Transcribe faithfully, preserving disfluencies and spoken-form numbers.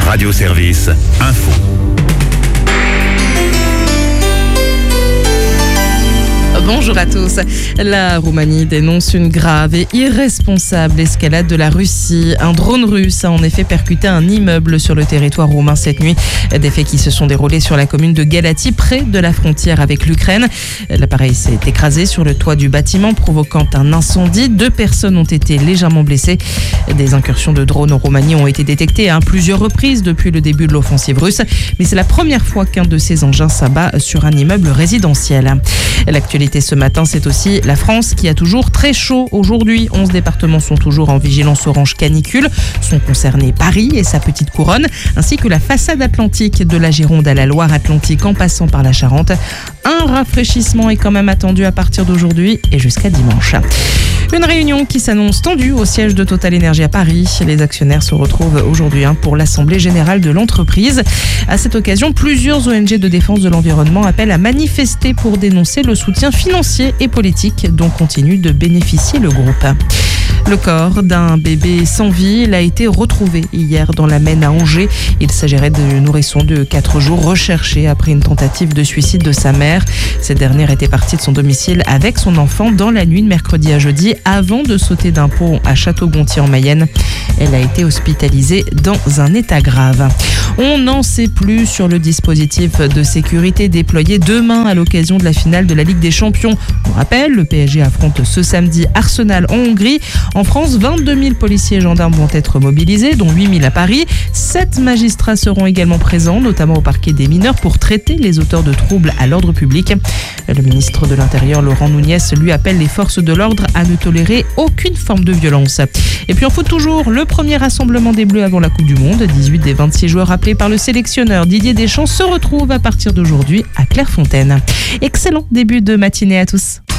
Radio Service Info. Bonjour à tous. La Roumanie dénonce une grave et irresponsable escalade de la Russie. Un drone russe a en effet percuté un immeuble sur le territoire roumain cette nuit. Des faits qui se sont déroulés sur la commune de Galati, près de la frontière avec l'Ukraine. L'appareil s'est écrasé sur le toit du bâtiment, provoquant un incendie. Deux personnes ont été légèrement blessées. Des incursions de drones en Roumanie ont été détectées à plusieurs reprises depuis le début de l'offensive russe. Mais c'est la première fois qu'un de ces engins s'abat sur un immeuble résidentiel. L'actualité ce matin, c'est aussi la France qui a toujours très chaud aujourd'hui. onze départements sont toujours en vigilance orange canicule. Sont concernés Paris et sa petite couronne, ainsi que la façade atlantique de la Gironde à la Loire-Atlantique en passant par la Charente. Un rafraîchissement est quand même attendu à partir d'aujourd'hui et jusqu'à dimanche. Une réunion qui s'annonce tendue au siège de Total Énergie à Paris. Les actionnaires se retrouvent aujourd'hui pour l'Assemblée générale de l'entreprise. À cette occasion, plusieurs O N G de défense de l'environnement appellent à manifester pour dénoncer le soutien financier et politique dont continue de bénéficier le groupe. Le corps d'un bébé sans vie a été retrouvé hier dans la Maine à Angers. Il s'agirait de nourrisson de quatre jours recherché après une tentative de suicide de sa mère. Cette dernière était partie de son domicile avec son enfant dans la nuit de mercredi à jeudi avant de sauter d'un pont à Château-Gontier en Mayenne. Elle a été hospitalisée dans un état grave. On n'en sait plus sur le dispositif de sécurité déployé demain à l'occasion de la finale de la Ligue des Champions. On rappelle, le P S G affronte ce samedi Arsenal en Hongrie. En France, vingt-deux mille policiers et gendarmes vont être mobilisés, dont huit mille à Paris. Sept magistrats seront également présents, notamment au parquet des mineurs, pour traiter les auteurs de troubles à l'ordre public. Le ministre de l'Intérieur, Laurent Nunez, lui appelle les forces de l'ordre à ne tolérer aucune forme de violence. Et puis on fout toujours le premier rassemblement des Bleus avant la Coupe du Monde. dix-huit des vingt-six joueurs appelés par le sélectionneur Didier Deschamps se retrouvent à partir d'aujourd'hui à Clairefontaine. Excellent début de matinée à tous.